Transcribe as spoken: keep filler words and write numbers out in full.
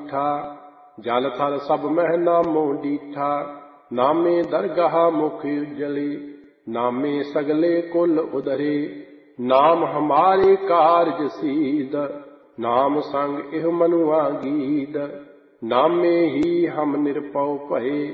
ਡੀਠਾ। ਜਲ ਥਲ ਸਭ ਮਹਿ ਨਾਮੋ ਡੀਠਾ। ਨਾਮੇ ਦਰਗਾਹ ਮੁਖ ਉਜਲੇ। ਨਾਮੇ ਸਗਲੇ ਕੁਲ ਉਦਰੇ। ਨਾਮ ਹਮਾਰੇ ਕਾਰਜ ਸੀਦ। ਨਾਮ ਸੰਗ ਇਹ ਮਨੁਆ ਗੀਦ। ਨਾਮੇ ਹੀ ਹਮ ਨਿਰਭਉ ਭਏ।